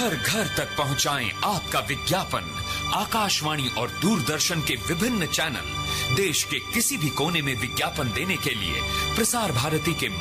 घर घर तक पहुंचाएं आपका विज्ञापन। आकाशवाणी और दूरदर्शन के विभिन्न चैनल देश के किसी भी कोने में विज्ञापन देने के लिए प्रसार भारती के